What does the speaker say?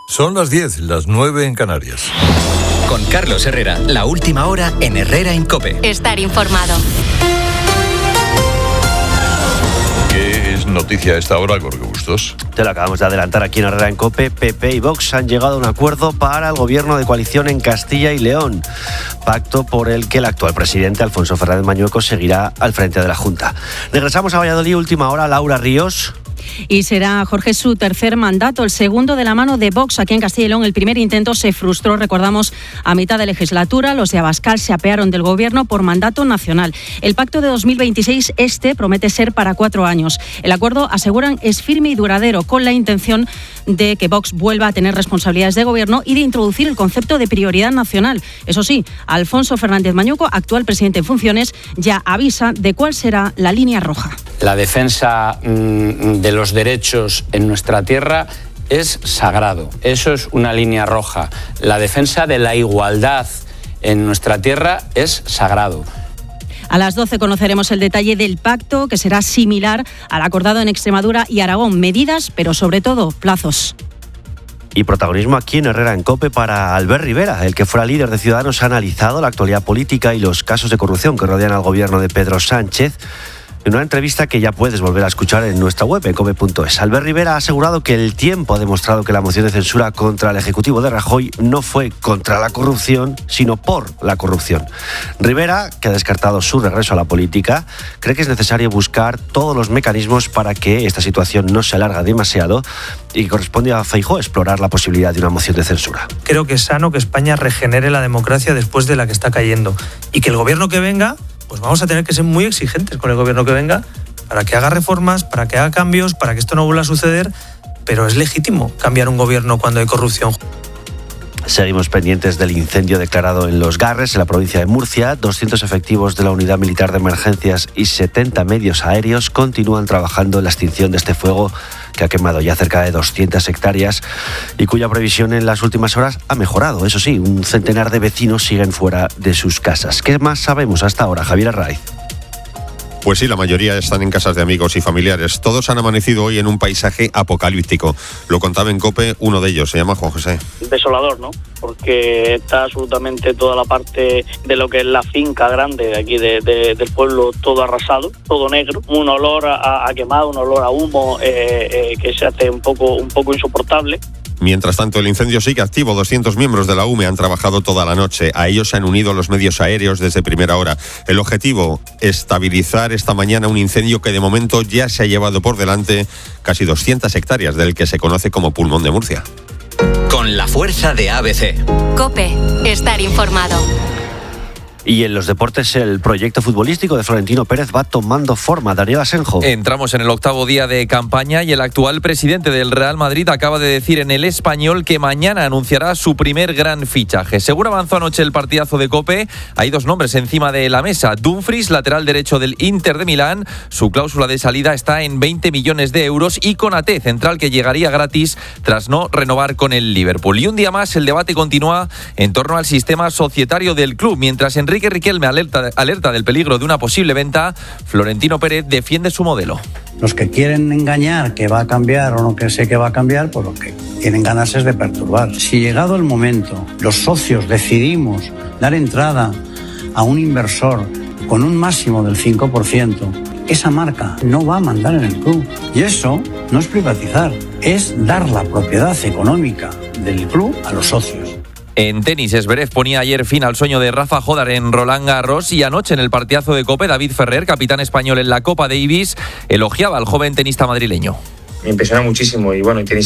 Son las 10, las 9 en Canarias. Con Carlos Herrera, la última hora en Herrera en COPE. Estar informado. ¿Qué es noticia a esta hora, Jorge Bustos? Te lo acabamos de adelantar aquí en Herrera en COPE. PP y Vox han llegado a un acuerdo para el gobierno de coalición en Castilla y León. Pacto por el que el actual presidente, Alfonso Fernández Mañueco, seguirá al frente de la Junta. Regresamos a Valladolid, última hora, Laura Ríos. Y será, Jorge, su tercer mandato, el segundo de la mano de Vox aquí en Castilla y León. El primer intento se frustró, recordamos, a mitad de legislatura. Los de Abascal se apearon del gobierno por mandato nacional. El pacto de 2026, promete ser para 4 años. El acuerdo, aseguran, es firme y duradero, con la intención de que Vox vuelva a tener responsabilidades de gobierno y de introducir el concepto de prioridad nacional. Eso sí, Alfonso Fernández Mañueco, actual presidente en funciones, ya avisa de cuál será la línea roja. La defensa de los derechos en nuestra tierra es sagrado. Eso es una línea roja. La defensa de la igualdad en nuestra tierra es sagrado. A las 12 conoceremos el detalle del pacto, que será similar al acordado en Extremadura y Aragón. Medidas, pero sobre todo plazos. Y protagonismo aquí en Herrera en COPE para Albert Rivera, el que fuera líder de Ciudadanos, ha analizado la actualidad política y los casos de corrupción que rodean al gobierno de Pedro Sánchez. En una entrevista que ya puedes volver a escuchar en nuestra web, en cope.es. Albert Rivera ha asegurado que el tiempo ha demostrado que la moción de censura contra el Ejecutivo de Rajoy no fue contra la corrupción, sino por la corrupción. Rivera, que ha descartado su regreso a la política, cree que es necesario buscar todos los mecanismos para que esta situación no se alargue demasiado y que corresponde a Feijóo explorar la posibilidad de una moción de censura. Creo que es sano que España regenere la democracia después de la que está cayendo y que el gobierno que venga, pues vamos a tener que ser muy exigentes con el gobierno que venga para que haga reformas, para que haga cambios, para que esto no vuelva a suceder, pero es legítimo cambiar un gobierno cuando hay corrupción. Seguimos pendientes del incendio declarado en Los Garres, en la provincia de Murcia. 200 efectivos de la Unidad Militar de Emergencias y 70 medios aéreos continúan trabajando en la extinción de este fuego que ha quemado ya cerca de 200 hectáreas y cuya previsión en las últimas horas ha mejorado. Eso sí, un centenar de vecinos siguen fuera de sus casas. ¿Qué más sabemos hasta ahora, Javier Arraiz? Pues sí, la mayoría están en casas de amigos y familiares. Todos han amanecido hoy en un paisaje apocalíptico. Lo contaba en COPE uno de ellos, se llama Juan José. Desolador, ¿no? Porque está absolutamente toda la parte de lo que es la finca grande de aquí del pueblo, todo arrasado, todo negro. Un olor a quemado, un olor a humo que se hace un poco insoportable. Mientras tanto, el incendio sigue activo. 200 miembros de la UME han trabajado toda la noche. A ellos se han unido los medios aéreos desde primera hora. El objetivo, estabilizar esta mañana un incendio que de momento ya se ha llevado por delante casi 200 hectáreas del que se conoce como Pulmón de Murcia. Con la fuerza de ABC. COPE, estar informado. Y en los deportes, el proyecto futbolístico de Florentino Pérez va tomando forma. Daniel Asenjo. Entramos en el 8º día de campaña y el actual presidente del Real Madrid acaba de decir en El Español que mañana anunciará su primer gran fichaje. Según avanzó anoche el partidazo de COPE, hay 2 nombres encima de la mesa. Dumfries, lateral derecho del Inter de Milán. Su cláusula de salida está en 20 millones de euros y Konaté, central que llegaría gratis tras no renovar con el Liverpool. Y un día más el debate continúa en torno al sistema societario del club. Mientras Enrique Riquelme alerta del peligro de una posible venta, Florentino Pérez defiende su modelo. Los que quieren engañar que va a cambiar o no que sé que va a cambiar, pues lo que tienen ganas es de perturbar. Si llegado el momento los socios decidimos dar entrada a un inversor con un máximo del 5%, esa marca no va a mandar en el club. Y eso no es privatizar, es dar la propiedad económica del club a los socios. En tenis, Zverev ponía ayer fin al sueño de Rafa Jódar en Roland Garros y anoche en el partidazo de COPE, David Ferrer, capitán español en la Copa Davis, elogiaba al joven tenista madrileño. Me impresiona muchísimo y bueno,